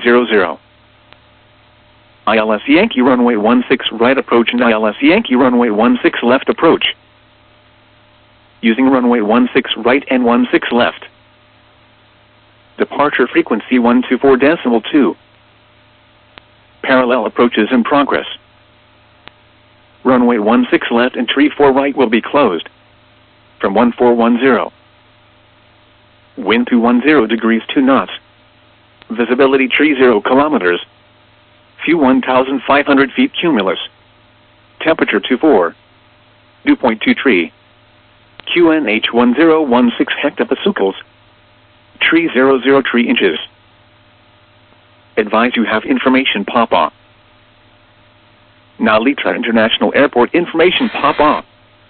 00. ILS Yankee runway 16 right approach and ILS Yankee runway 16 left approach. Using runway 16 right and 16 left. Departure frequency 124.2. Parallel approaches in progress. Runway 16 left and 34 right will be closed. From 1410. Wind 210 degrees 2 knots. Visibility 30 kilometers. Few 1,500 feet cumulus. Temperature 24. Dew point 23. QNH 1016 hectopascals. 3 inches. Advise you have information pop-on. Narita International Airport information pop-on.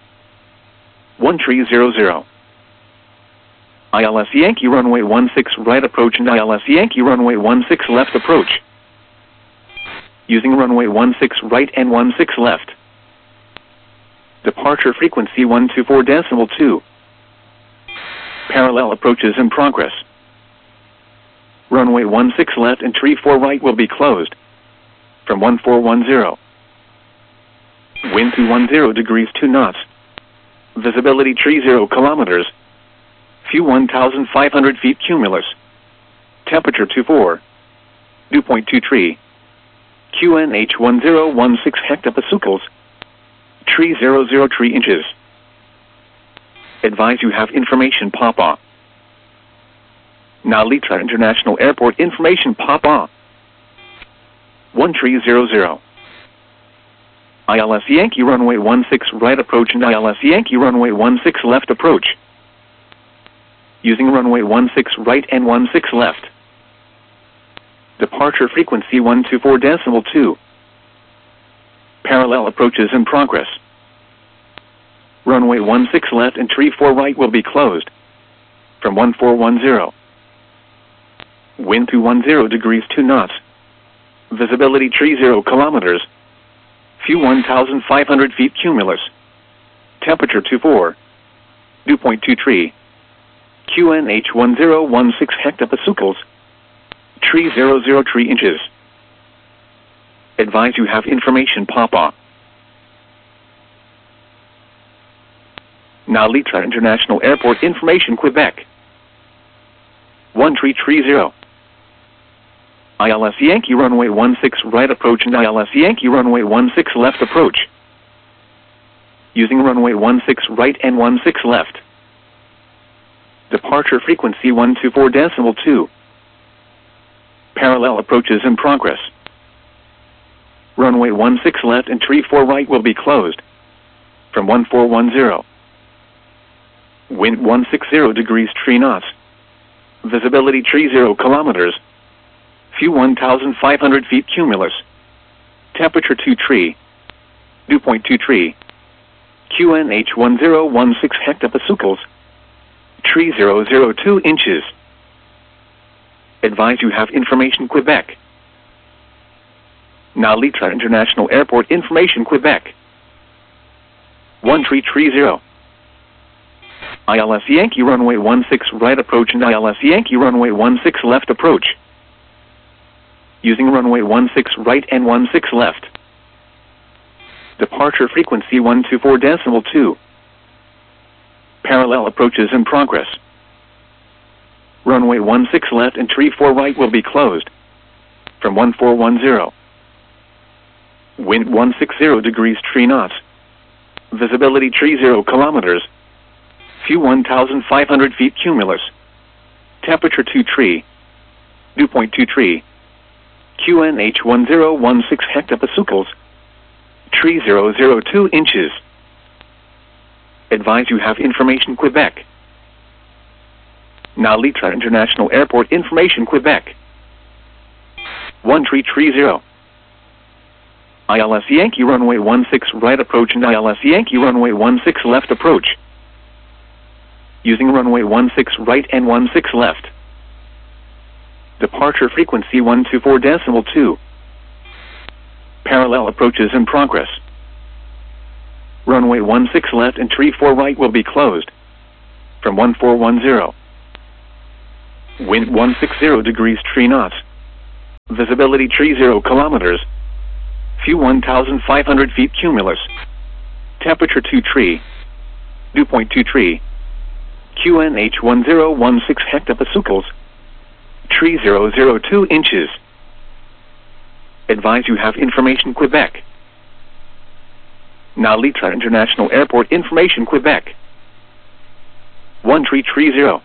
1300. ILS Yankee runway 16 right approach and ILS Yankee runway 16 left approach. Using runway 16 right and 16 left. Departure frequency 124.2. Parallel approaches in progress. Runway 16 left and 34 right will be closed. From 1410. Wind 210 degrees 2 knots. Visibility 30 kilometers. Few 1,500 feet cumulus. Temperature 24. Dew point 23. QNH 1016 hectopascals. 3 inches. Advise you have information pop-on. Narita International Airport information pop-on. 1300. ILS Yankee runway 16 right approach and ILS Yankee runway 16 left approach. Using runway 16 right and 16 left. Departure frequency 124.2. Parallel approaches in progress. Runway 16 left and 34 right will be closed. From 1410. Wind 210 degrees 2 knots. Visibility 30 kilometers. Few 1,500 feet cumulus. Temperature 24. Dew point 23. QNH 1016 hectopascals. 3 inches. Advise you have information pop-on. Narita International Airport information Quebec. 1330. ILS Yankee runway 16 right approach and ILS Yankee runway 16 left approach. Using runway 16 right and 16 left. Departure frequency 124.2. Parallel approaches in progress. Runway 16 left and 34 right will be closed. From 1410. Wind 160 degrees 3 knots. Visibility 30 kilometers. Few 1,500 feet cumulus. Temperature 23. Dew point 23. QNH 1016 hectopascals. 3 inches. Advise you have information Quebec. Narita International Airport information Quebec. 1330. ILS Yankee runway 16 right approach and ILS Yankee runway 16 left approach. Using runway 16 right and 16 left. Departure frequency 124.2. Parallel approaches in progress. Runway 16 left and 34 right will be closed. From 1410. Wind 160 degrees 3 knots. Visibility 30 kilometers. Few 1,500 feet cumulus. Temperature 23. Dew point 23. QNH 1016 hectopascals. 3 inches. Advise you have information Quebec. Narita International Airport information Quebec. 1330. ILS Yankee runway 16 right approach and ILS Yankee runway 16 left approach. Using runway 16 right and 16 left. Departure frequency 124.2. Parallel approaches in progress. Runway 16 left and 34 right will be closed. From 1410. Wind 160 degrees 3 knots. Visibility tree 0 kilometers. View 1,500 feet cumulus. Temperature 2 tree. Dew point 2 tree. QNH 1016 hectopascals. Tree 002 inches. Advise you have information Quebec. Now Litra International Airport information Quebec. 1330.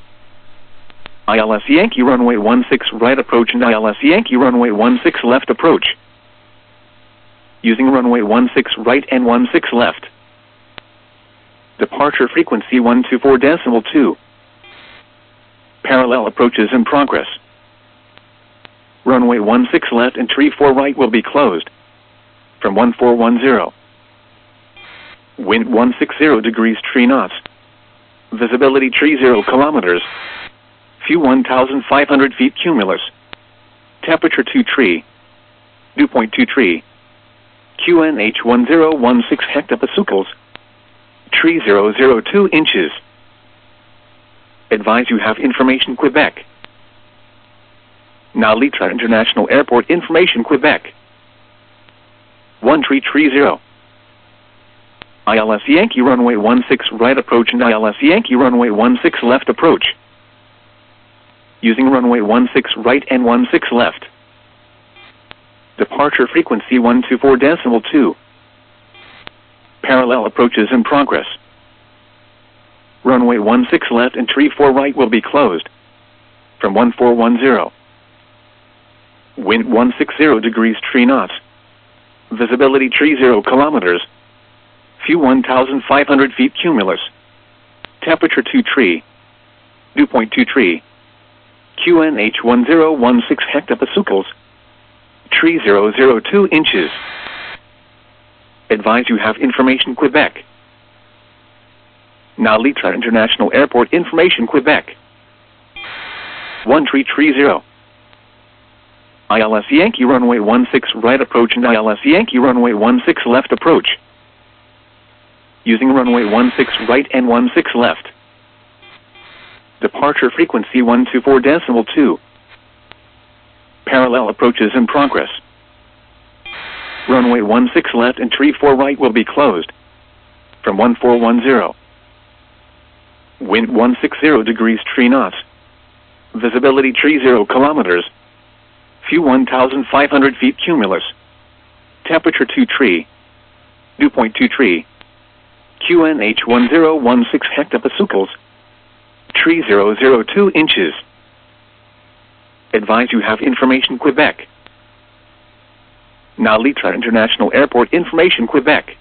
ILS Yankee runway 16 right approach and ILS Yankee runway 16 left approach. Using runway 16 right and 16 left. Departure frequency 124.2. Parallel approaches in progress. Runway 16 left and tree 4 right will be closed. From 1410. Wind 160 degrees tree knots. Visibility tree 0 kilometers. View 1,500 feet cumulus. Temperature 2 tree. Dew point 2 tree. QNH 1016 hectopascals. Tree 002 inches. Advise you have information Quebec. Now Litra International Airport information Quebec. 1330. ILS Yankee runway 16 right approach and ILS Yankee runway 16 left approach. Using runway 16 right and 16 left. Departure frequency 124.2. Parallel approaches in progress. Runway 16 left and tree 4 right will be closed. From 1410. Wind 160 degrees tree knots. Visibility tree 0 kilometers. View 1,500 feet cumulus. Temperature 2 tree. Dew point 2 tree. QNH 1016 hectopascals. Tree 002 inches. Advise you have information Quebec. Now Litra International Airport information Quebec. 1330. ILS Yankee runway 16 right approach and ILS Yankee runway 16 left approach. Using runway 16 right and 16 left. Departure frequency 124.2. Parallel approaches in progress. Runway 16 left and tree 4 right will be closed. From 1410. Wind 160 degrees tree knots. Visibility tree 0 kilometers. View 1,500 feet cumulus. Temperature 2 tree. Dew point 2 tree. QNH 1016 hectopascals. Tree 002 inches. Advise you have information Quebec. Now Litra International Airport information Quebec.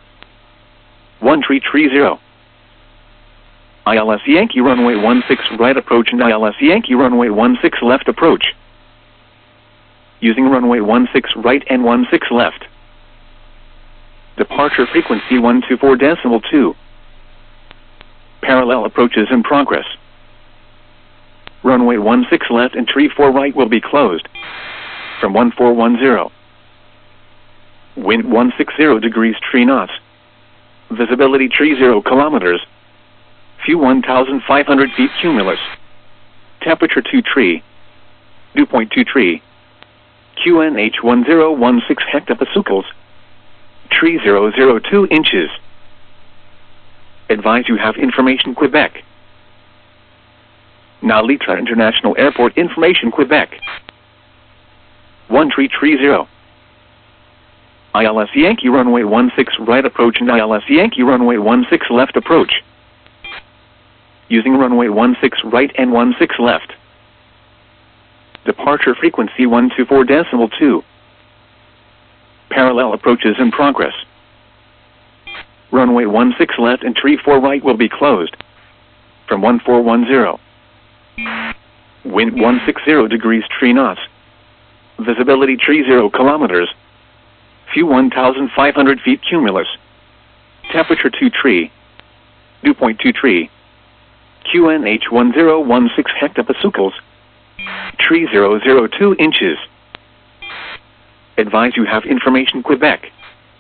1330. ILS Yankee runway 16 right approach and ILS Yankee runway 16 left approach. Using runway 16 right and 16 left. Departure frequency 124.2. Parallel approaches in progress. Runway 16 left and tree 4 right will be closed. From 1410. Wind 160 degrees tree knots. Visibility tree 0 kilometers. View 1,500 feet cumulus. Temperature 2 tree. Dew point 2 tree. QNH 1016 hectopascals. Tree 002 inches. Advise you have information Quebec. Now Litra International Airport information Quebec. 1330. ILS Yankee runway 16 right approach and ILS Yankee runway 16 left approach. Using runway 16 right and 16 left. Departure frequency 124.2. Parallel approaches in progress. Runway 16 left and tree 4 right will be closed. From 1410. Wind 160 degrees tree knots. Visibility tree 0 kilometers. View 1,500 feet cumulus. Temperature 2 tree. Dew point 2 tree. QNH 1016 hectopascals. Tree 002 inches. Advise you have information Quebec.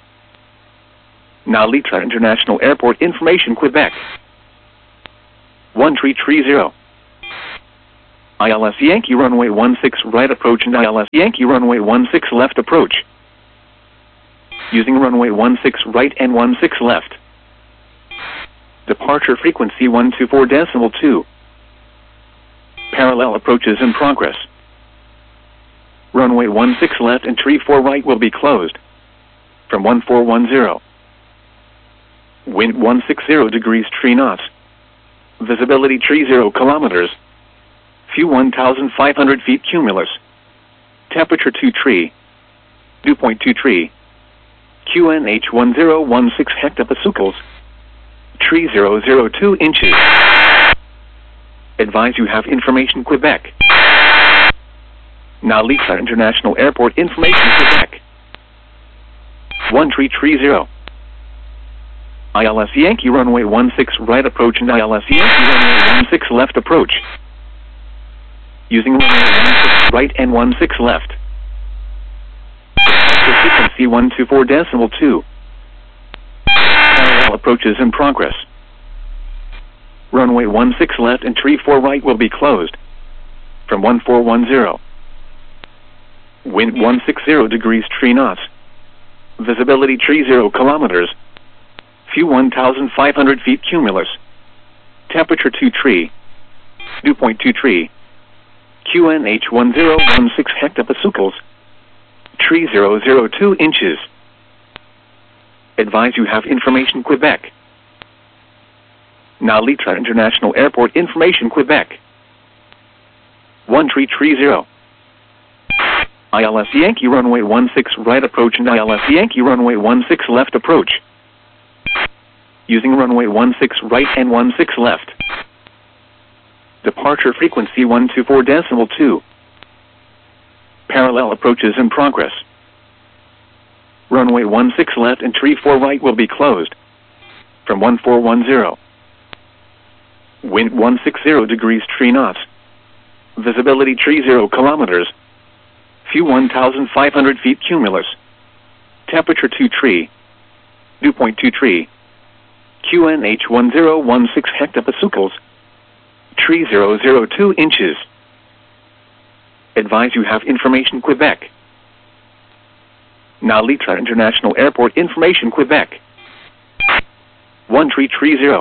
Now Litra International Airport information Quebec. 1330. ILS Yankee runway 16 right approach and ILS Yankee runway 16 left approach. Using runway 16 right and 16 left. Departure frequency 124.2. Parallel approaches in progress. Runway 16 left and tree 4 right will be closed. From 1410. Wind 160 degrees tree knots. Visibility tree 0 kilometers. Few 1,500 feet cumulus. Temperature 2 tree. Dew point 2 tree. QNH 1016 hectopascals. Tree 002 inches. Advise you have information Quebec. Now Lisa International Airport information Quebec. 1330. ILS Yankee runway 16 right approach and ILS Yankee runway 16 left approach. Using runway 16 right and 16 left. Frequency 124.2. Parallel approaches in progress. Runway 16 left and tree 4 right will be closed. From 1410. Wind 160 degrees tree knots. Visibility tree 0 kilometers. Few 1,500 feet cumulus. Temperature 2 tree. Dew point 2 tree. QNH 1016 hectopascals. Tree 002 inches. Advise you have information Quebec. Now Litra International Airport information Quebec. 1330. ILS Yankee runway 16 right approach and ILS Yankee runway 16 left approach. Using runway 16 right and 16 left. Departure frequency 124.2. Parallel approaches in progress. Runway 16 left and tree 4 right will be closed. From 1410. Wind 160 degrees tree knots. Visibility tree 0 kilometers. Few 1,500 feet cumulus. Temperature 2 tree. Dew point 2 tree. QNH 1016 hectopascals. Tree 002 inches. Advise you have information Quebec. Now Litra International Airport information Quebec. 1330.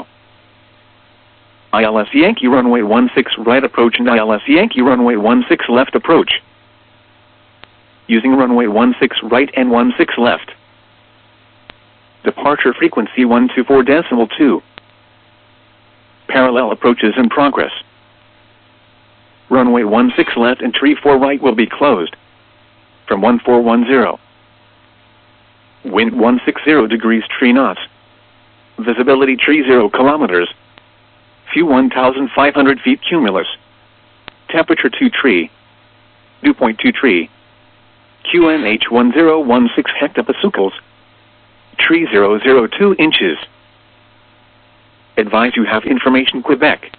ILS Yankee runway 16 right approach and ILS Yankee runway 16 left approach. Using runway 16 right and 16 left. Departure frequency 124.2. Parallel approaches in progress. Runway 16 left and tree 4 right will be closed. From 1410. Wind 160 degrees tree knots. Visibility tree 0 kilometers. Few 1,500 feet cumulus. Temperature 2 tree. Dew point 2 tree. QNH 1016 hectopascals. Tree 002 inches. Advise you have information Quebec.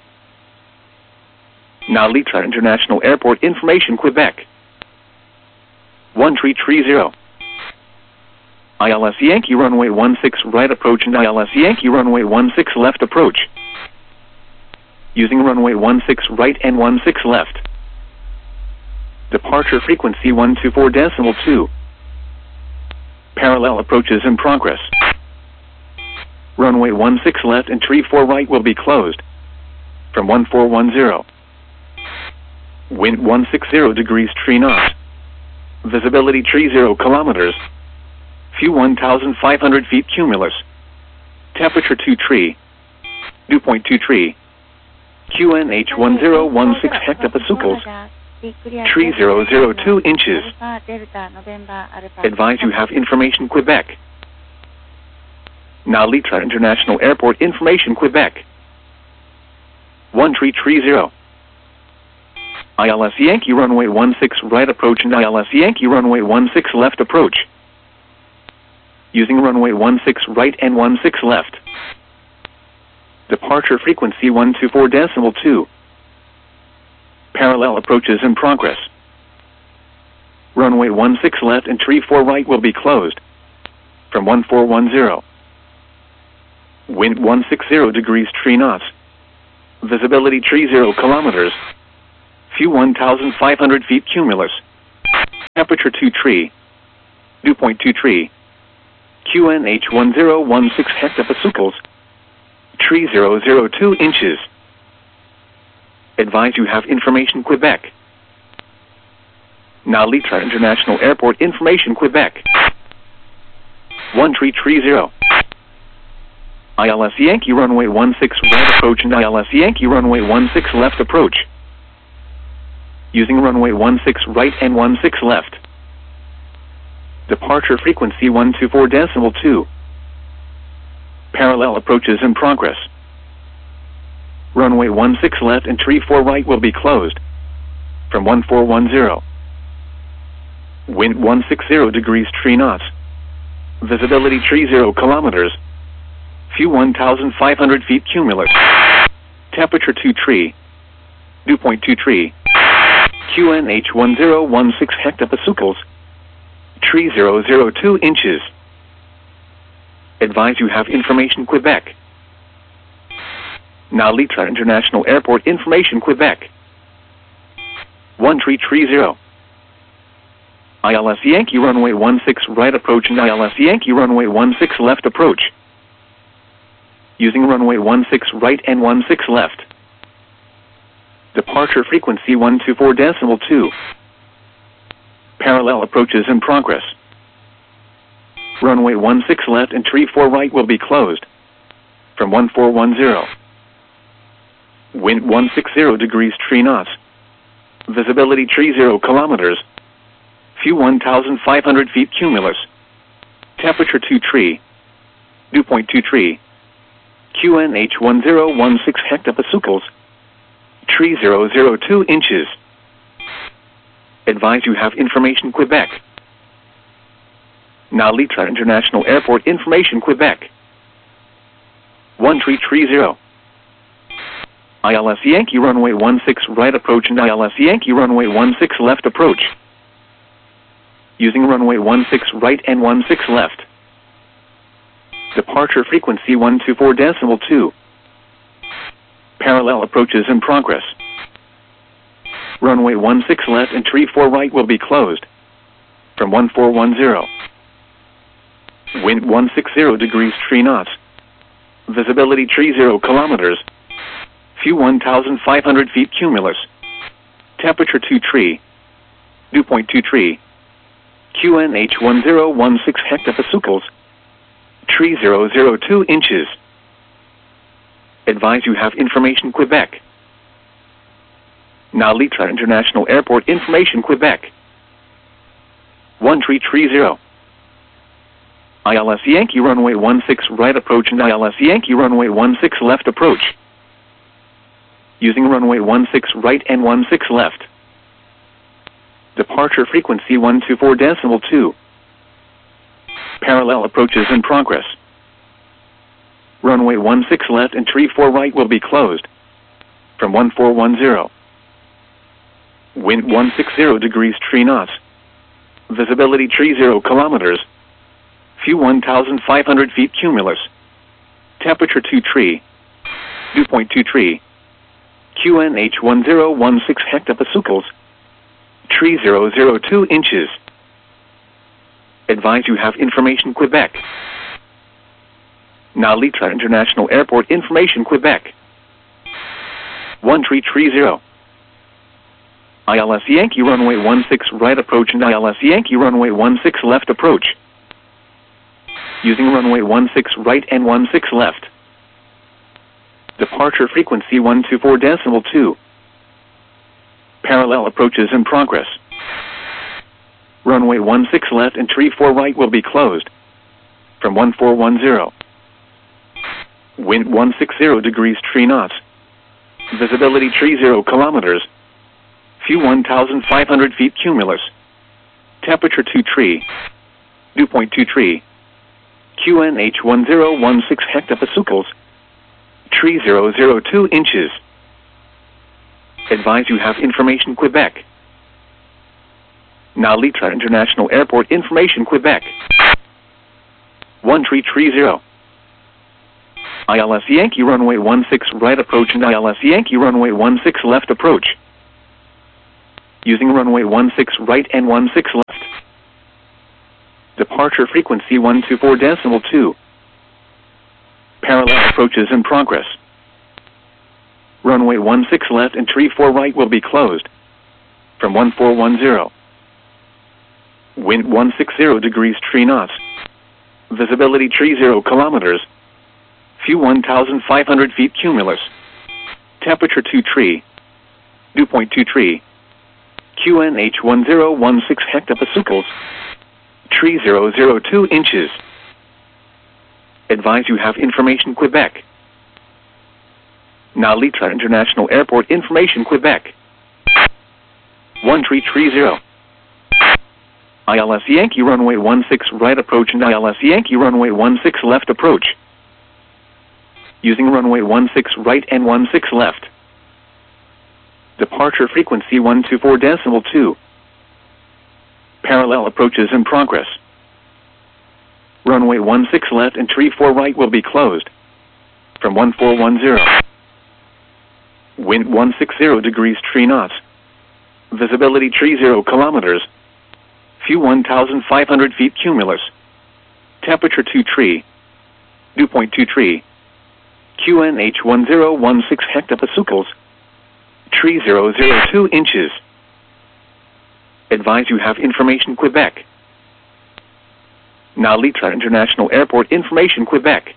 Now Litra International Airport information Quebec. 1330. ILS Yankee runway 16 right approach and ILS Yankee runway 16 left approach. Using runway 16 right and 16 left. Departure frequency 124.2. Parallel approaches in progress. Runway 16 left and tree 4 right will be closed. From 1410. Wind 160 degrees tree knots. Visibility tree 0 kilometers. Few 1,500 feet cumulus. Temperature 2 tree. Dew point 2 tree. QNH 1016 hectopascals. Tree 002 inches. Advise you have information Quebec. Now Litra International Airport information Quebec. 1330. ILS Yankee runway 16 right approach and ILS Yankee runway 16 left approach. Using runway 16 right and 16 left. Departure frequency 124.2. Parallel approaches in progress. Runway 16 left and tree 4 right will be closed. From 1410. Wind 160 degrees tree knots. Visibility tree 0 kilometers. View 1,500 feet cumulus. Temperature 2 tree. Dew point 2 tree. QNH 1016 hectopascals. Tree 002 inches. Advise you have information Quebec. Now Litra International Airport information Quebec. 1330. ILS Yankee runway 16 right approach and ILS Yankee runway 16 left approach. Using runway 16 right and 16 left. Departure frequency 124.2. Parallel approaches in progress. Runway 16 left and tree 4 right will be closed. From 1410. Wind 160 degrees tree knots. Visibility tree 0 kilometers. View 1,500 feet cumulus. Temperature 2 tree. Dew point 2 tree. QNH 1016 hectopascals. Tree 002 inches. Advise you have information Quebec. Now Litra International Airport information Quebec. 1330. ILS Yankee runway 16 right approach and ILS Yankee runway 16 left approach. Using runway 16 right and 16 left. Departure frequency 124.2. Parallel approaches in progress. Runway 16 left and tree 4 right will be closed. From 1410. Wind 160 degrees tree knots. Visibility tree 0 kilometers. View 1,500 feet cumulus. Temperature 2 tree. Dew point 2 tree. QNH 1016 hectopascals. Tree 002 inches. Advise you have information Quebec. Now Litra International Airport information Quebec. 1330. ILS Yankee runway 16 right approach and ILS Yankee runway 16 left approach. Using runway 16 right and 16 left. Departure frequency 124.2. Parallel approaches in progress. Runway 16 left and tree 4 right will be closed. From 1410. Wind 160 degrees tree knots. Visibility tree 0 kilometers. View 1,500 feet cumulus. Temperature 2 tree. Dew point 2 tree. QNH 1016 hectopascals. Tree 002 inches. Advise you have information Quebec. Now Litra International Airport information Quebec. 1330. ILS Yankee runway 16 right approach and ILS Yankee runway 16 left approach. Using runway 16 right and 16 left. Departure frequency 124.2. Parallel approaches in progress. Runway 16 left and tree 4 right will be closed. From 1410. Wind 160 degrees tree knots. Visibility tree 0 kilometers. View 1,500 feet cumulus. Temperature 2 tree. Dew point 2 tree. QNH 1016 hectopascals. Tree 002 inches. Advise you have information Quebec. Now Litra International Airport information Quebec. 1330. ILS Yankee runway 16 right approach and ILS Yankee runway 16 left approach. Using runway 16 right and 16 left. Departure frequency 124.2. Parallel approaches in progress. Runway 16 left and tree 4 right will be closed. From 1410. Wind 160 degrees tree knots. Visibility tree 0 kilometers. View 1,500 feet cumulus. Temperature 2 tree. Dew point 2 tree. QNH 1016 hectopascals. Tree 002 inches. Advise you have information Quebec. Now Litra International Airport information Quebec. 1330. ILS Yankee runway 16 right approach and ILS Yankee runway 16 left approach. Using runway 16 right and 16 left. Departure frequency 124.2. Parallel approaches in progress. Runway 16 left and tree 4 right will be closed. From 1410. Wind 160 degrees tree knots. Visibility tree 0 kilometers. View 1,500 feet cumulus. Temperature 2 tree. Dew point 2 tree. QNH 1016 hectopascals. Tree 002 inches. Advise you have information Quebec. Now Litra International Airport information Quebec. 1330. ILS Yankee runway 16 right approach and ILS Yankee runway 16 left approach. Using runway 16 right and 16 left. Departure frequency 124.2. Parallel approaches in progress. Runway 16 left and tree 4 right will be closed. From 1410. Wind 160 degrees tree knots. Visibility tree 0 kilometers. View 1,500 feet cumulus. Temperature 2 tree. Dew point 2 tree. QNH 1016 hectopascals. Tree 002 inches. Advise you have information Quebec. Now Litra International Airport information Quebec.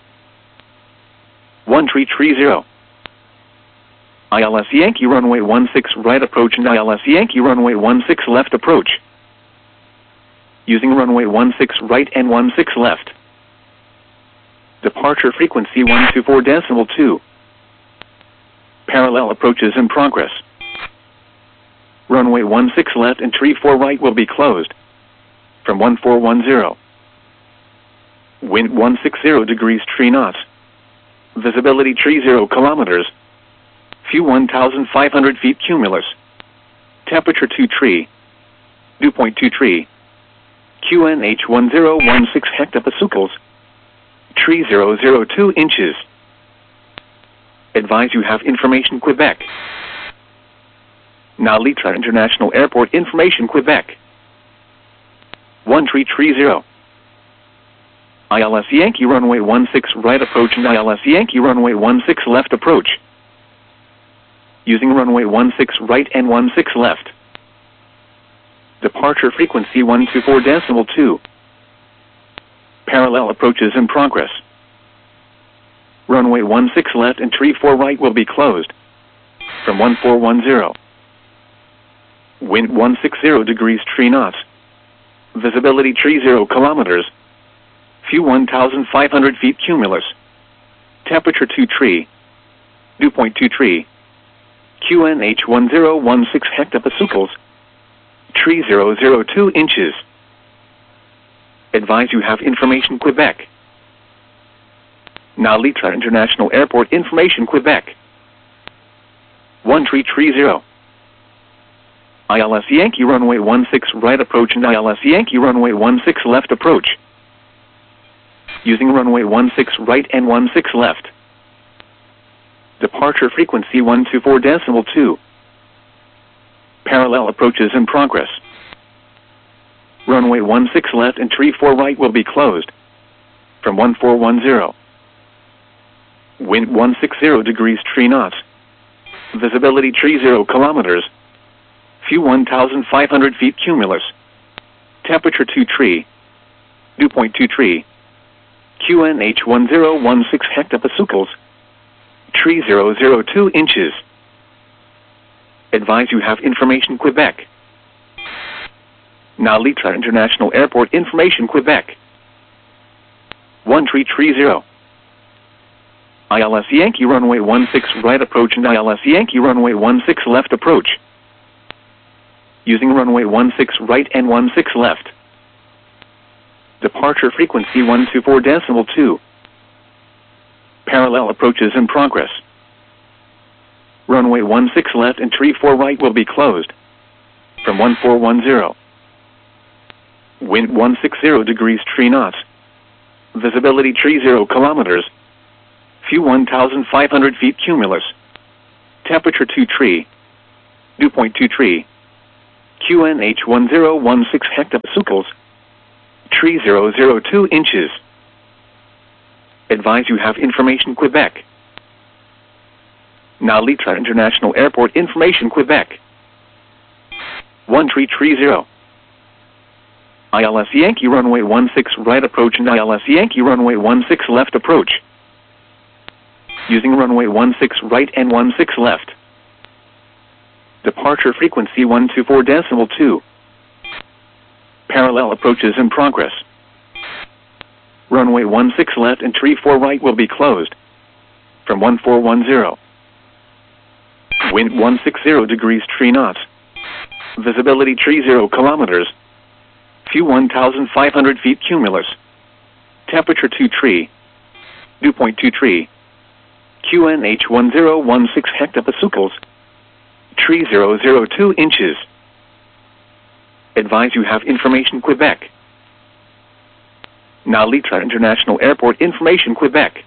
1330. ILS Yankee runway 16 right approach and ILS Yankee runway 16 left approach. Using runway 16 right and 16 left. Departure frequency 124.2. Parallel approaches in progress. Runway 16 left and tree 4 right will be closed. From 1410. Wind 160 degrees tree knots. Visibility tree 0 kilometers. View 1,500 feet cumulus. Temperature 2 tree. Dew point 2 tree. QNH 1016 hectopascals. Tree 002 inches. Advise you have information Quebec. Now Litra International Airport information Quebec. 1330. ILS Yankee runway 16 right approach and ILS Yankee runway 16 left approach. Using runway 16 right and 16 left. Departure frequency 124.2. Parallel approaches in progress. Runway 16 left and tree 4 right will be closed. From 1410. Wind 160 degrees tree knots. Visibility tree 0 kilometers. View 1,500 feet cumulus. Temperature 2 tree. Dew point 2 tree. QNH 1016 hectopascals. Tree 002 inches. Advise you have information Quebec. Now Litra International Airport information Quebec. 1330. ILS Yankee runway 16 right approach and ILS Yankee runway 16 left approach. Using runway 16 right and 16 left. Departure frequency 124.2. Parallel approaches in progress. Runway 16 left and tree 4 right will be closed. From 1410. Wind 160 degrees tree knots. Visibility tree 0 kilometers. View 1,500 feet cumulus. Temperature 2 tree. Dew point 2 tree. QNH 1016 hectopascals. Tree 002 inches. Advise you have information Quebec. Now Litra International Airport information Quebec. 1330. ILS Yankee runway 16 right approach and ILS Yankee runway 16 left approach. Using runway 16 right and 16 left. Departure frequency 124.2. Parallel approaches in progress. Runway 16 left and tree 4 right will be closed. From 1410. Wind 160 degrees tree knots. Visibility tree 0 kilometers. View 1,500 feet cumulus. Temperature 2 tree. Dew point 2 tree. QNH 1016 hectopascals. Tree 002 inches. Advise you have information Quebec. Now Litra International Airport information Quebec. 1330. ILS Yankee runway 16 right approach and ILS Yankee runway 16 left approach. Using runway 16 right and 16 left. Departure frequency 124.2. Parallel approaches in progress. Runway 16 left and tree 4 right will be closed. From 1410. Wind 160 degrees tree knots. Visibility tree 0 kilometers. Few 1,500 feet cumulus. Temperature 2 tree. Dew point 2 tree. QNH 1016 hectopascals. Tree 002 inches. Advise you have information Quebec. Now Litra International Airport information Quebec.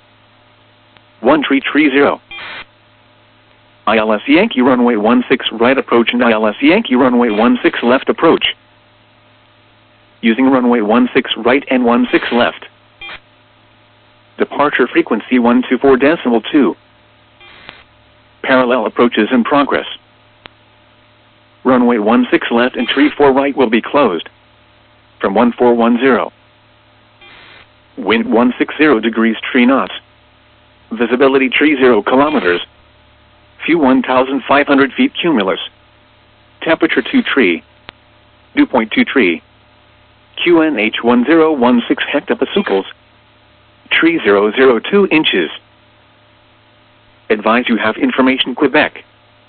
1330. ILS Yankee runway 16 right approach and ILS Yankee runway 16 left approach. Using runway 16 right and 16 left. Departure frequency 124.2. Parallel approaches in progress. Runway 16 left and tree 4 right will be closed. From 1410. Wind 160 degrees tree knots. Visibility tree 0 kilometers. Few 1,500 feet cumulus. Temperature 2 tree. Dew point 2 tree. QNH 1016 hectopascals. Tree 002 inches. Advise you have information Quebec.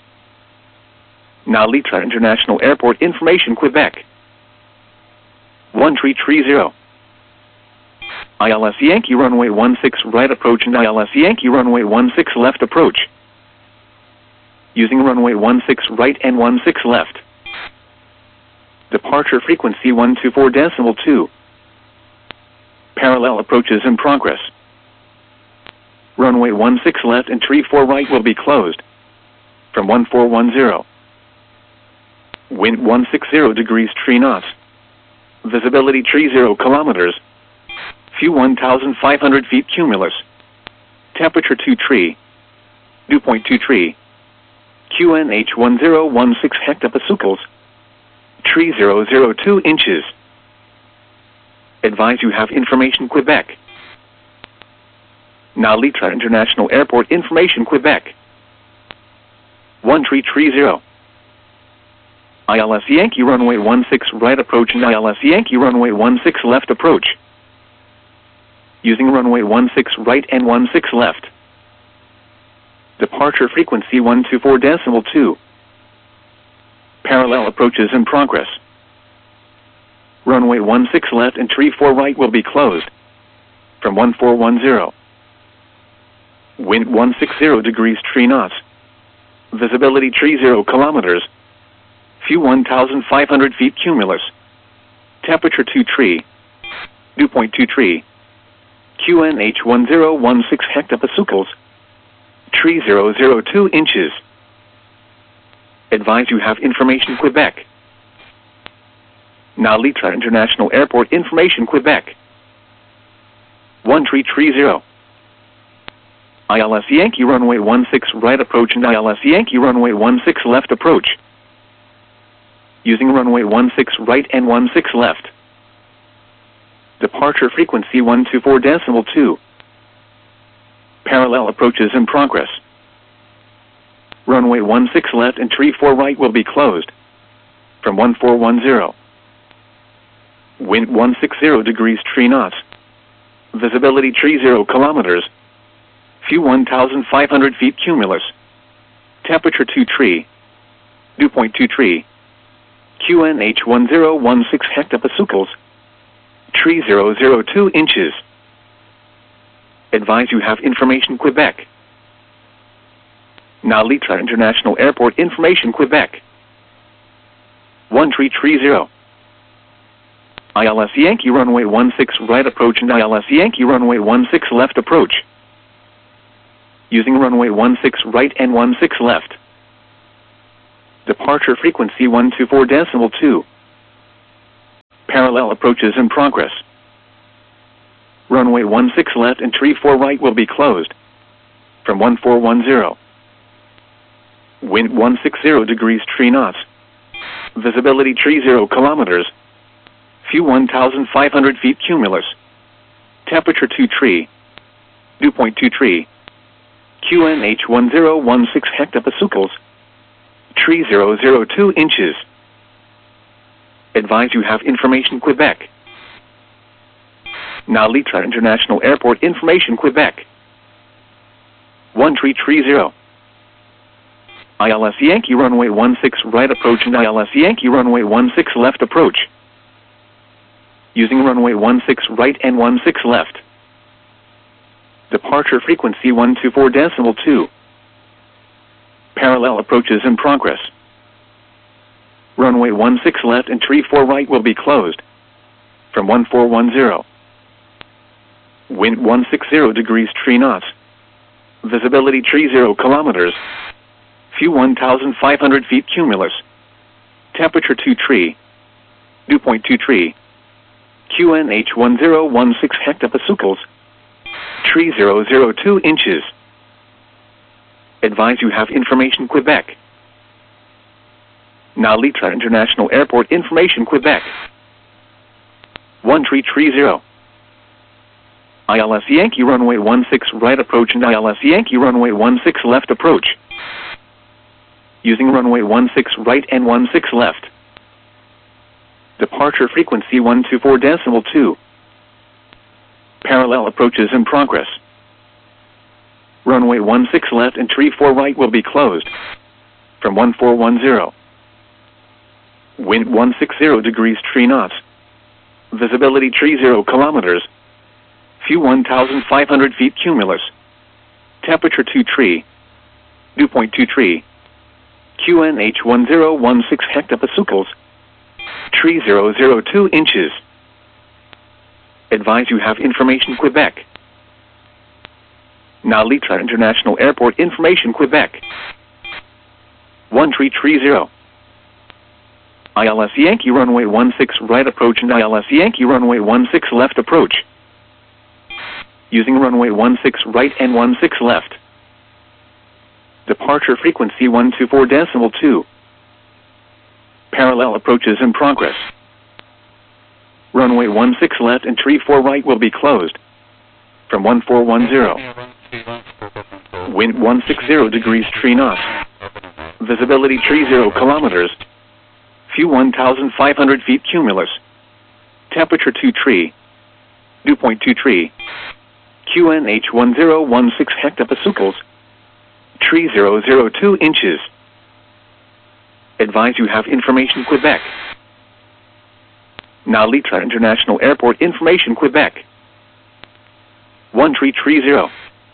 Now Litra International Airport information Quebec. 1330. ILS Yankee runway 16 right approach and ILS Yankee runway 16 left approach. Using runway 16 right and 16 left. Departure frequency 124.2. Parallel approaches in progress. Runway 16 left and tree 4 right will be closed. From 1410. Wind 160 degrees tree knots. Visibility tree 0 kilometers. Few 1,500 feet cumulus. Temperature 2 tree. Dew point 2 tree. QNH 1016 hectopascals. Tree 002 inches. Advise you have information Quebec. Now Litra International Airport information Quebec. 1330. ILS Yankee runway 16 right approach and ILS Yankee runway 16 left approach. Using runway 16 right and 16 left. Departure frequency 124.2. Parallel approaches in progress. Runway 16 left and tree 4 right will be closed. From 1410. Wind 160 degrees tree knots. Visibility tree 0 kilometers. Few 1,500 feet cumulus. Temperature 2 tree. Dew point 2 tree. QNH 1016 hectopascals. Tree 002 inches. Advise you have information Quebec. Now Litra International Airport information Quebec. 1330. ILS Yankee runway 16 right approach and ILS Yankee runway 16 left approach. Using runway 16 right and 16 left. Departure frequency 124.2. Parallel approaches in progress. Runway 16 left and tree 4 right will be closed. From 1410. Wind 160 degrees tree knots. Visibility tree 0 kilometers. Few 1,500 feet cumulus. Temperature 2 tree. Dew point 2 tree. QNH 1016 hectopascals. Tree 002 inches. Advise you have information Quebec. Now Litra International Airport information Quebec. 1330. ILS Yankee runway 16 right approach and ILS Yankee runway 16 left approach. Using runway 16 right and 16 left. Departure frequency 124.2. Parallel approaches in progress. Runway 16 left and tree 4 right will be closed. From 1410. Wind 160 degrees tree knots. Visibility tree 0 kilometers. View 1,500 feet cumulus. Temperature 2 tree. Dew point 2 tree. QNH 1016 hectopascals. Tree 002 inches. Advise you have information Quebec. Now Litra International Airport information Quebec. 1330. ILS Yankee runway 16 right approach and ILS Yankee runway 16 left approach. Using runway 16 right and 16 left. Departure frequency 124.2. Parallel approaches in progress. Runway 16 left and tree 4 right will be closed. From 1410. Wind 160 degrees tree knots. Visibility tree 0 kilometers. View 1,500 feet cumulus. Temperature 2 tree. Dew point 2 tree. QNH 1016 hectopascals. Tree 002 inches. Advise you have information Quebec. Now Litra International Airport information Quebec. 1330. ILS Yankee runway 16 right approach and ILS Yankee runway 16 left approach. Using runway 16 right and 16 left. Departure frequency 124.2. Parallel approaches in progress. Runway 16 left and tree 4 right will be closed. From 1410. Wind 160 degrees tree knots. Visibility tree 0 kilometers. View 1,500 feet cumulus. Temperature 2 tree. Dew point 2 tree. QNH 1016 hectopascals. Tree 002 inches. Advise you have information Quebec. Now Litra International Airport information Quebec. 1330. ILS Yankee runway 16 right approach and ILS Yankee runway 16 left approach. Using runway 16 right and 16 left. Departure frequency 124.2. Parallel approaches in progress. Runway 16 left and tree 4 right will be closed. From 1410. Wind 160 degrees tree knots. Visibility tree 0 kilometers. View 1,500 feet cumulus. Temperature 2 tree. Dew point 2 tree. QNH 1016 hectopascals. Tree 002 inches. Advise you have information Quebec. Now Litra International Airport information Quebec. 1330.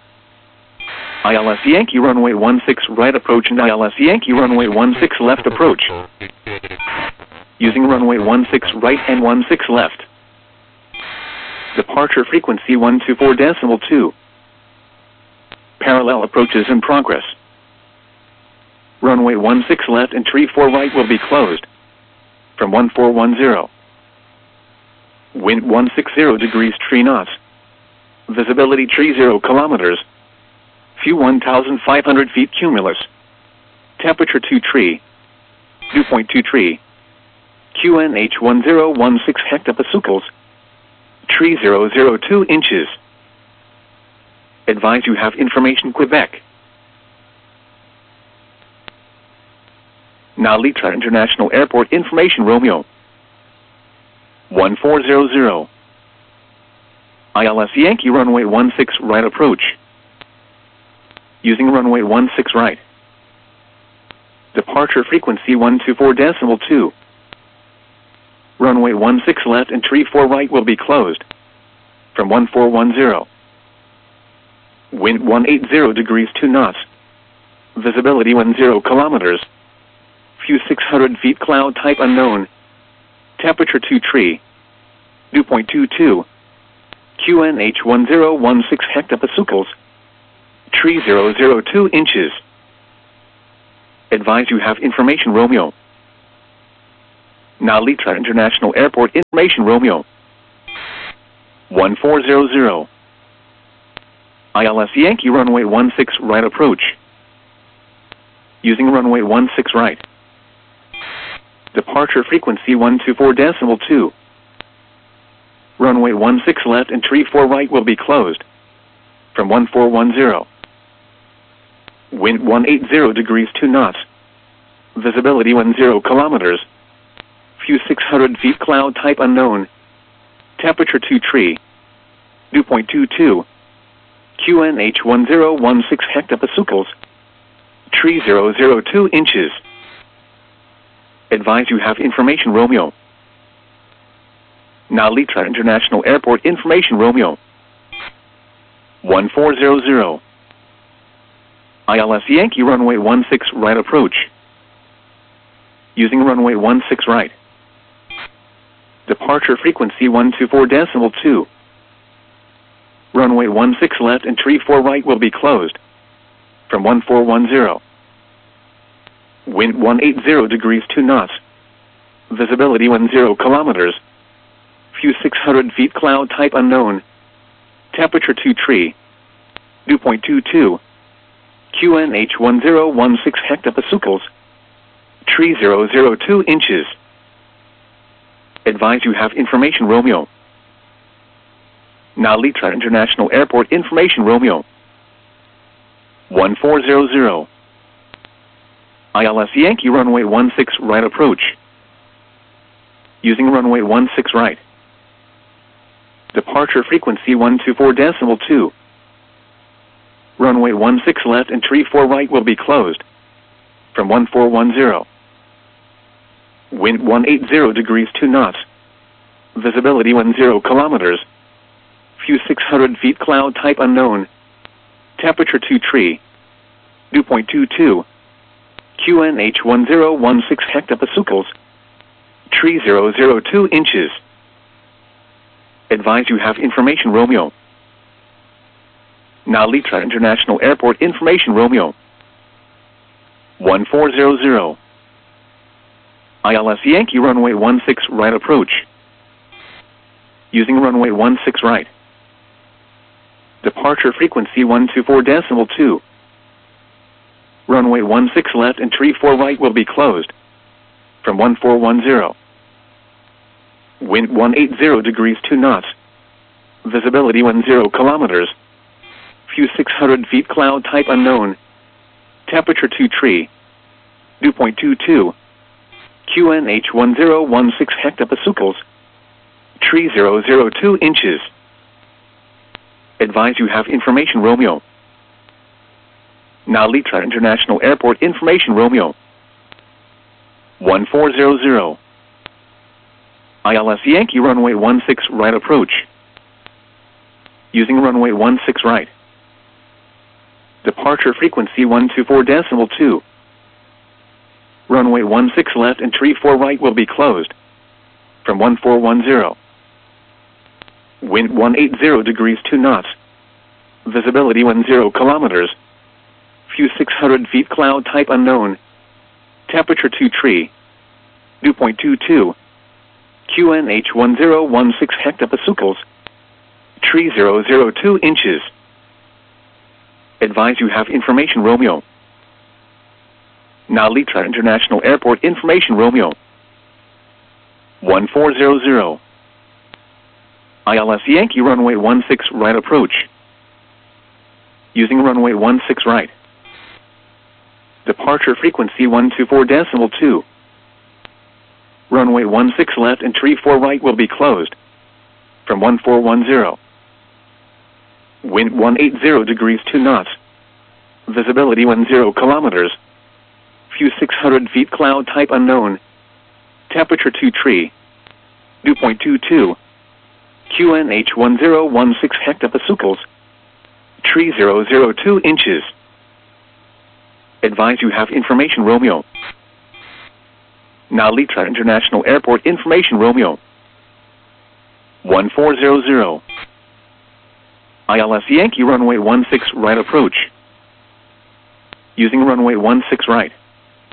ILS Yankee runway 16 right approach and ILS Yankee runway 16 left approach. Using runway 16 right and 16 left. Departure frequency 124.2. Parallel approaches in progress. Runway 16 left and tree 4 right will be closed. From 1410. Wind 160 degrees tree knots. Visibility tree 0 kilometers. View 1,500 feet cumulus. Temperature 2 tree. Dew point 2 tree. QNH 1016 hectopascals. Tree 002 inches. Advise you have information Quebec. Now Litra International Airport information Romeo. 1400. ILS Yankee runway 16 right approach. Using runway 16 right. Departure frequency 124.2. Runway 16 left and tree 4 right will be closed. From 1410. Wind 180 degrees 2 knots. Visibility 10 kilometers. View 600 feet cloud type unknown. Temperature 2 tree. Dew point 22. QNH 1016 hectopascals. Tree 002 inches. Advise you have information Romeo. Narita International Airport information Romeo. 1400. ILS Yankee runway 16 right approach. Using runway 16 right. Departure frequency 124.2. Runway 16 left and tree 4 right will be closed. From 1410. Wind 180 degrees 2 knots. Visibility 10 kilometers. Few 600 feet cloud type unknown. Temperature 2 tree. Dew point 22. QNH 1016 hectopascals. Tree 002 inches. Advise you have information Romeo. Narita International Airport information Romeo. 1400. ILS Yankee runway 16 right approach. Using runway 16 right. Departure frequency 124.2. Runway 16 left and tree 4 right will be closed. From 1410. Wind 180 degrees 2 knots. Visibility 10 kilometers. Few 600 feet cloud type unknown. Temperature 2 tree. Dew point 22. QNH 1016 hectopascals. Tree 002 inches. Advise you have information Romeo. Narita International Airport information Romeo. 1400. ILS Yankee runway 16 right approach. Using runway 16 right. Departure frequency 124.2. Runway 16 left and tree 4 right will be closed. From 1410. Wind 180 degrees 2 knots. Visibility 10 kilometers. Few 600 feet cloud type unknown. Temperature 2 tree. Dew point 22. QNH 1016 hectopascals. Tree 002 inches. Advise you have information Romeo. Narita International Airport information Romeo. 1400. ILS Yankee runway 16 right approach. Using runway 16 right. Departure frequency 124.2. Runway 16 left and tree 4 right will be closed. From 1410. Wind 180 degrees 2 knots. Visibility 10 kilometers. Few 600 feet cloud type unknown. Temperature 2 tree. Dew point 22. QNH 1016 hectopascals. Tree 002 inches. Advise you have information Romeo. Narita International Airport information Romeo. 1400. ILS Yankee runway 16 right approach. Using runway 16 right. Departure frequency 124.2. Runway 16 left and tree 4 right will be closed. From 1410. Wind 180 degrees 2 knots. Visibility 10 kilometers. Few 600 feet cloud type unknown. Temperature 2 tree. Dew point 22. QNH 1016 hectopascals. Tree 002 inches. Advise you have information Romeo. Narita International Airport information Romeo. 1400. ILS Yankee runway 16 right approach. Using runway 16 right. Departure frequency 124.2. Runway 16 left and tree 4 right will be closed. From 1410. Wind 180 degrees 2 knots. Visibility 10 kilometers. Few 600 feet cloud type unknown. Temperature 2 tree. Dew point 22. QNH 1016 hectopascals. Tree 002 inches. Advise you have information Romeo. Narita International Airport information Romeo. 1400. ILS Yankee runway 16 right approach. Using runway 16 right.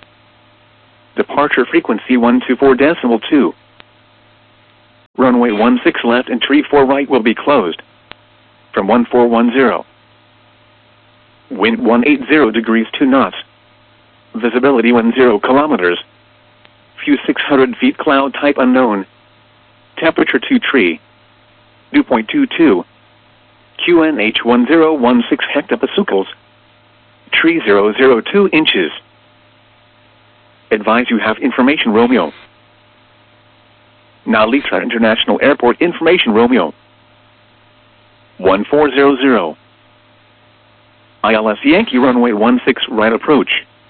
Departure frequency 124.2. Runway 16 left and tree 4 right will be closed. From 1410. Wind 180 degrees 2 knots. Visibility 10 kilometers. View 600 feet, cloud type unknown. Temperature 2 tree. Dew point 22. QNH 1016 hectopascals. Tree 002 inches. Advise you have information Romeo. Nalita International Airport information Romeo. 1400. ILS Yankee runway 16 right approach.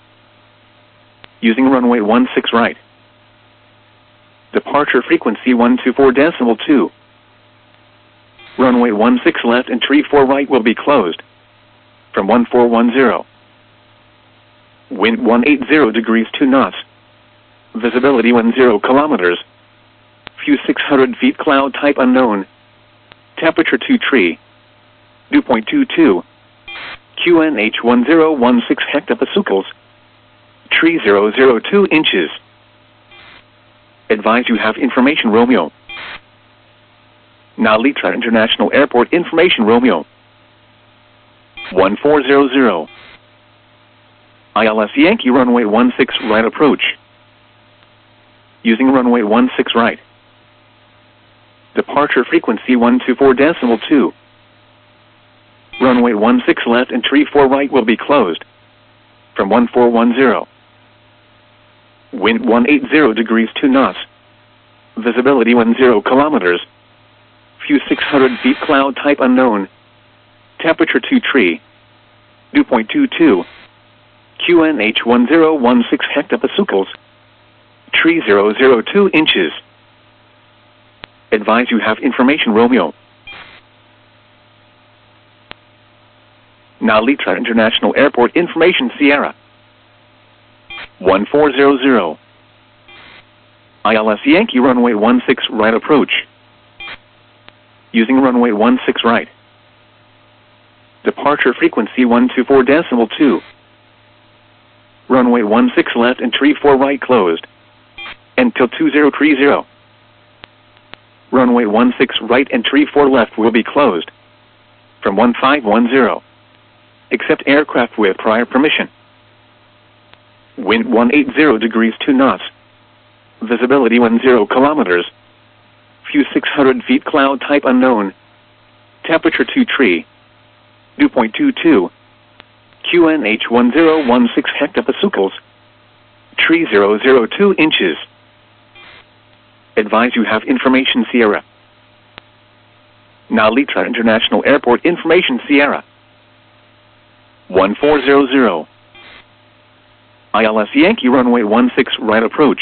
Using runway 16 right. Departure frequency 124.2. Runway 16 left and tree 4 right will be closed. From 1410. Wind 180 degrees 2 knots. Visibility 10 kilometers. View 600 feet, cloud type unknown. Temperature 2 tree. Dew point 22. QNH 1016 hectopascals. Tree 002 inches. Advise you have information Romeo. Nalita International Airport information Romeo. 1400. ILS Yankee runway 16 right approach. Using runway 16 right. Departure frequency 124.2. Runway 16 left and tree 4 right will be closed. From 1410. Wind 180 degrees 2 knots. Visibility 10 kilometers. View 600 feet, cloud type unknown. Temperature 2 tree. Dew point 22. QNH 1016 hectopascals. Tree 002 inches. Advise you have information Romeo. Nalita International Airport information Sierra. 1400. ILS Yankee runway 16 right approach. Using runway 16 right. Departure frequency 124.2. Runway 16 left and tree 4 right closed. Until 2030. Runway 16 right and tree 4 left will be closed. From 1510. Except aircraft with prior permission. Wind 180 degrees 2 knots. Visibility 10 kilometers. View 600 feet, cloud type unknown. Temperature 2 tree. Dew point 22. QNH 1016 hectopascals. Tree 002 inches. Advise you have information Sierra. Nalita International Airport information Sierra. 1400. ILS Yankee runway 16 right approach.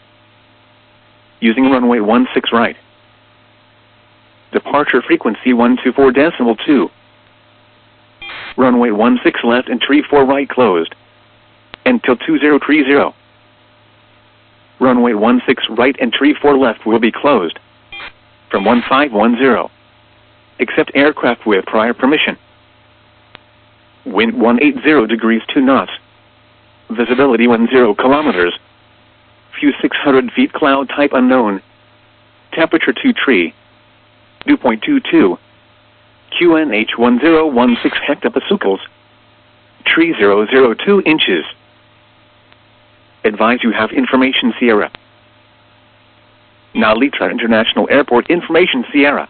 Using runway 16 right. Departure frequency 124.2. Runway 16 left and tree 4 right closed. Until 2030. Runway 16 right and tree 4 left will be closed. From 1510. Except aircraft with prior permission. Wind 180 degrees 2 knots. Visibility 10 kilometers. View 600 feet, cloud type unknown. Temperature 2 tree. Dew point 22. QNH 1016 hectopascals. Tree 002 inches. Advise you have information Sierra. Nalita International Airport information Sierra.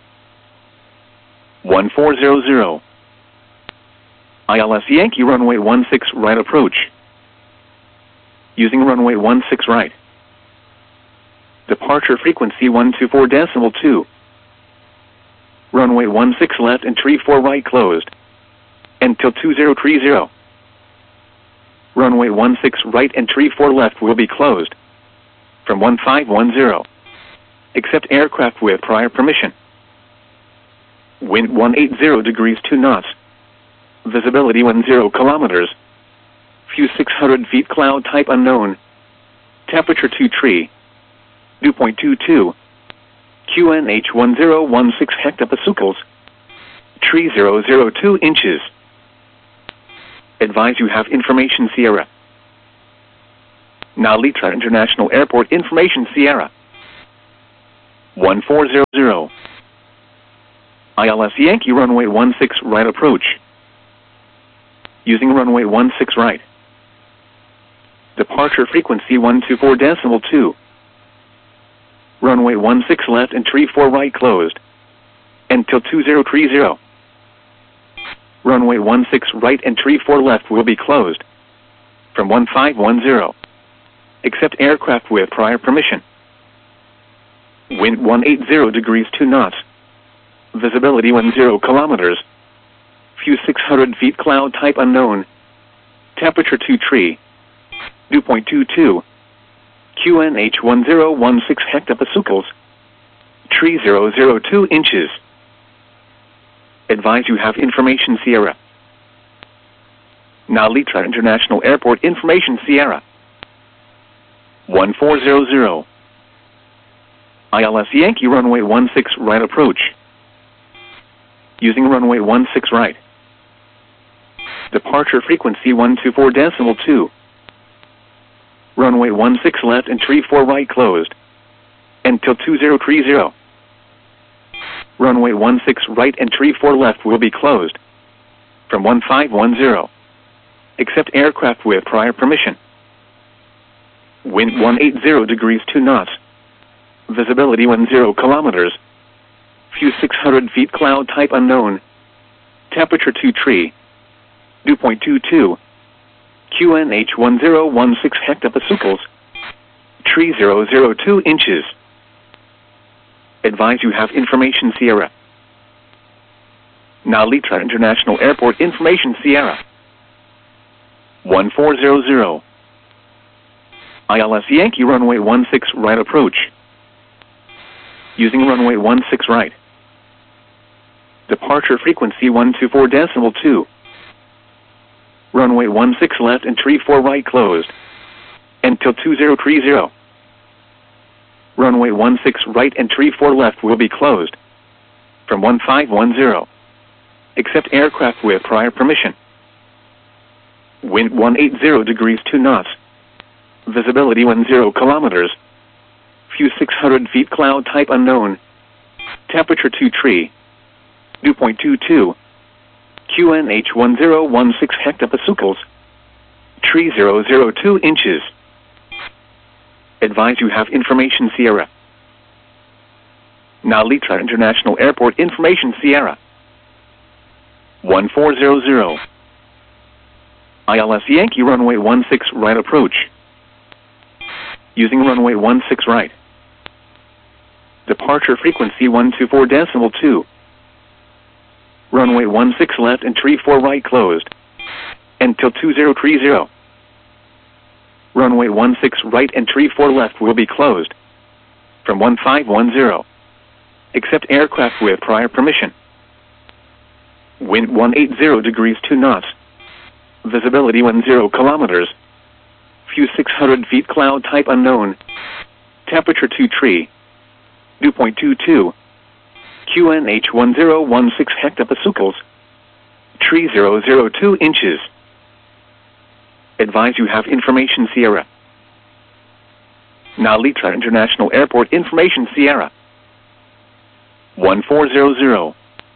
1400. ILS Yankee runway 16 right approach. Using runway 16 right. Departure frequency 124.2. Runway 16 left and tree 4 right closed. Until 2030. Runway 16 right and tree 4 left will be closed. From 1510. Except aircraft with prior permission. Wind 180 degrees 2 knots. Visibility 10 kilometers. View 600 feet, cloud type unknown. Temperature 2 tree. Dew point 22. QNH 1016 hectopascals. Tree 002 inches. Advise you have information Sierra. Now Litra International Airport information Sierra 1400. ILS Yankee runway 16 right approach. Using runway 16 right. Departure frequency 124.2. Runway 16 left and tree 4 right closed. Until 2030. Runway 16 right and tree 4 left will be closed. From 1510. Except aircraft with prior permission. Wind 180 degrees 2 knots. Visibility 10 kilometers. Few 600 feet cloud type unknown. Temperature 2 tree. Dew point 22. QNH 1016 hectopascals. Tree 002 inches. Advise you have information Sierra. Now Litra International Airport information Sierra 1400. ILS Yankee runway 16 right approach. Using runway 16 right. Departure frequency 124.2. Runway 16 left and tree 4 right closed. Until 2030. Runway 16 right and tree 4 left will be closed. From 1510. Except aircraft with prior permission. Wind 180 degrees 2 knots. Visibility 10 kilometers. Few 600 feet cloud type unknown. Temperature 2 tree. Dew point 22. QNH 1016 hectopascals. Tree 002 inches. Advise you have information Sierra. Now Litra International Airport information Sierra 1400. ILS Yankee runway 16 right approach. Using runway 16 right. Departure frequency 124.2. Runway 16 left and tree 4 right closed. Until 2030. Runway 16 right and tree 4 left will be closed. From 1510. Except aircraft with prior permission. Wind 180 degrees 2 knots. Visibility 10 kilometers. Few 600 feet cloud type unknown. Temperature 2 tree. Dew point 22. QNH 1016 hectopascals. Tree 002 inches. Advise you have information Sierra. Now Litra International Airport information Sierra 1400. ILS Yankee runway 16 right approach. Using runway 16 right. Departure frequency 124.2. Runway 16 left and tree 4 right closed. Until 2030. Runway 16 right and tree 4 left will be closed. From 1510. Except aircraft with prior permission. Wind 180 degrees 2 knots. Visibility 10 kilometers. Few 600 feet cloud type unknown. Temperature 2 tree. Dew point 22. QNH 1016 hectopascals. Tree 002 inches. Advise you have information Sierra. Now Litra International Airport information Sierra 1400.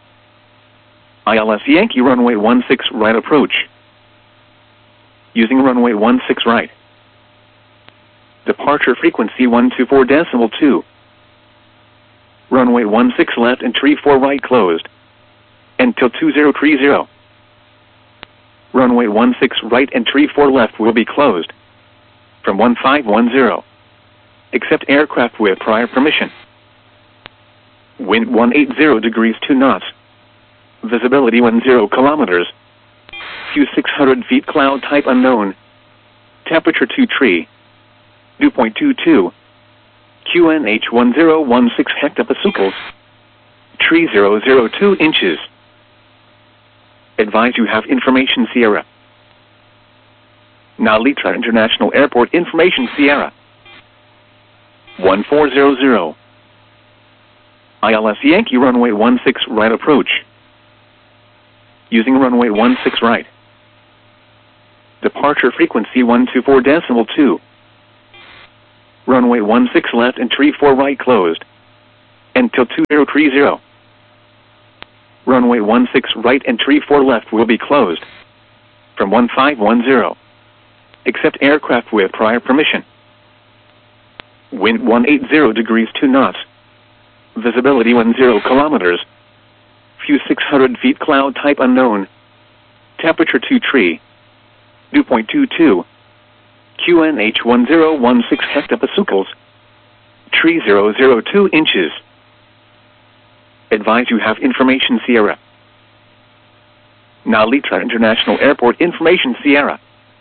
ILS Yankee runway 16 right approach. Using runway 16 right. Departure frequency 124.2. Runway 16 left and tree 4 right closed. Until 2030. Runway 16 right and tree 4 left will be closed. From 1510. Except aircraft with prior permission. Wind 180 degrees 2 knots. Visibility 10 kilometers. Few 600 feet cloud type unknown. Temperature 2 tree. Dew point 22. QNH 1016 hectopascals. Tree 002 inches. Advise you have information Sierra. Now Litra International Airport information Sierra 1400. ILS Yankee runway 16 right approach. Using runway 16 right. Departure frequency 124.2. Runway 16 left and tree 4 right closed. Until 2030. Runway 16 right and tree 4 left will be closed. From 1510. Accept aircraft with prior permission. Wind 180 degrees 2 knots. Visibility 10 kilometers. Few 600 feet, cloud type unknown. Temperature 2 tree. Dew point 22. QNH 1016 hectopascals. Tree 002 inches. Advise you have information Sierra. Nalitra International Airport information Sierra.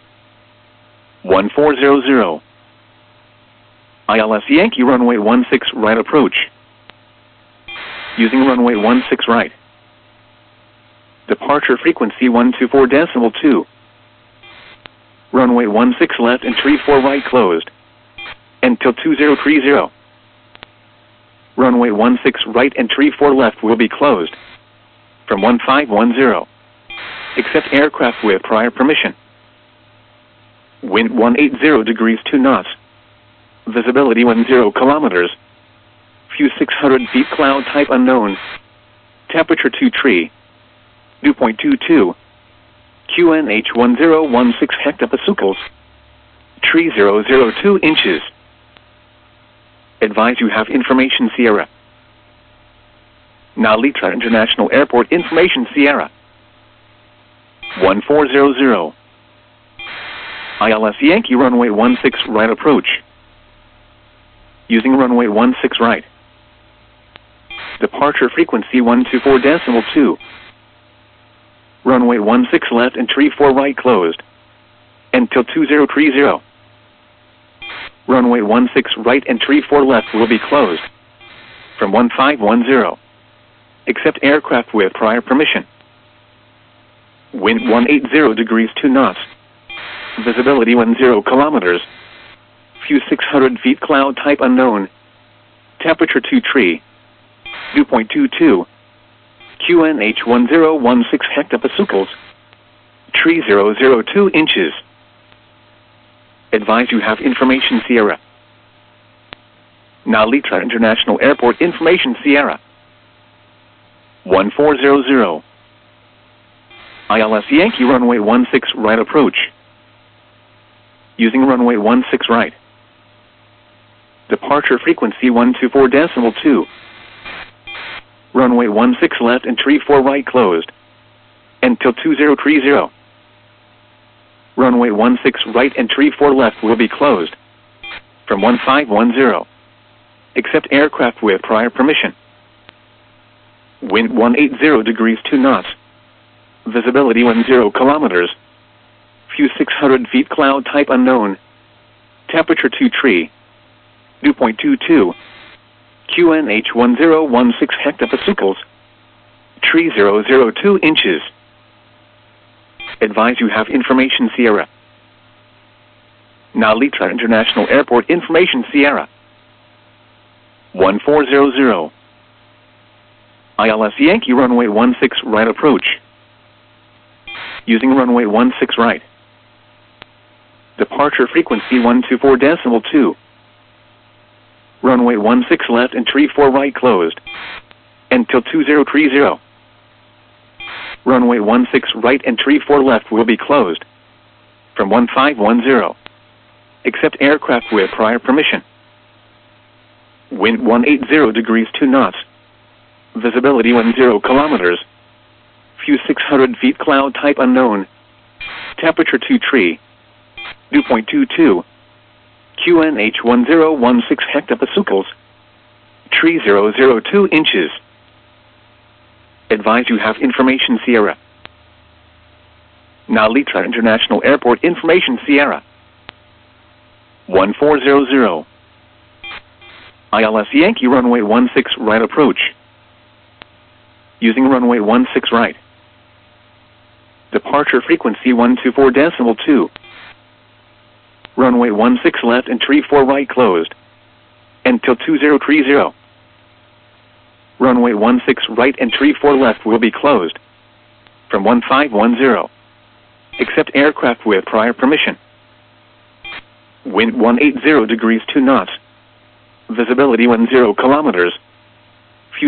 1400. ILS Yankee runway 16 right approach. Using runway 16 right. Departure frequency 124.2. Runway 16 left and tree 4 right closed. Until 2030. Runway 16 right and tree 4 left will be closed. From 1510. Accept aircraft with prior permission. Wind 180 degrees 2 knots. Visibility 10 kilometers. Few 600 feet, cloud type unknown. Temperature 2 tree. Dew point 22. QNH 1016 hectopascals. Tree 002 inches. Advise you have information Sierra. Nalitra International Airport information Sierra. 1400. ILS Yankee runway 16 right approach. Using runway 16 right. Departure frequency 124.2. Runway 16 left and tree 4 right closed. Until 2030. Runway 16 right and tree 4 left will be closed. From 1510. Accept aircraft with prior permission. Wind 180 degrees 2 knots. Visibility 10 kilometers. Few 600 feet, cloud type unknown. Temperature 2 tree. Dew point 22. QNH 1016 hectopascals. Tree 002 inches. Advise you have information Sierra. Nalitra International Airport information Sierra. 1400. ILS Yankee runway 16 right approach. Using runway 16 right. Departure frequency 124.2. Runway 16 left and tree 4 right closed. Until 2030. Runway 16 right and tree 4 left will be closed. From 1510. Accept aircraft with prior permission. Wind 180 degrees 2 knots. Visibility 10 kilometers. Few 600 feet, cloud type unknown. Temperature 2 tree. Dew point 22. QNH 1016 hectopascals. Tree 002 inches. Advise you have information Sierra. Nalitra International Airport information Sierra. 1400. ILS Yankee runway 16 right approach. Using runway 16 right. Departure frequency 124.2. Runway 16 left and tree 4 right closed. Until 2030. Runway 16 right and tree 4 left will be closed. From 1510. Accept aircraft with prior permission. Wind 180 degrees 2 knots. Visibility 10 kilometers. Few 600 feet, cloud type unknown. Temperature 2 tree. Dew point 22. QNH 1016 hectopascals. Tree 002 inches. Advise you have information Sierra. Nalitra International Airport information Sierra. 1400. ILS Yankee runway 16 right approach. Using runway 16 right. Departure frequency 124.2. Runway 16 left and tree 4 right closed. Until 2030. Runway 16 right and tree 4 left will be closed. From 1510. Accept aircraft with prior permission. Wind 180 degrees 2 knots. Visibility 10 kilometers.